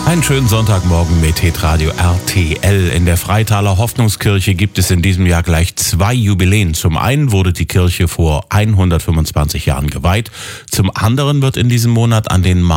Einen schönen Sonntagmorgen mit Hitradio RTL. In der Freitaler Hoffnungskirche gibt es in diesem Jahr gleich 2 Jubiläen. Zum einen wurde die Kirche vor 125 Jahren geweiht. Zum anderen wird in diesem Monat an den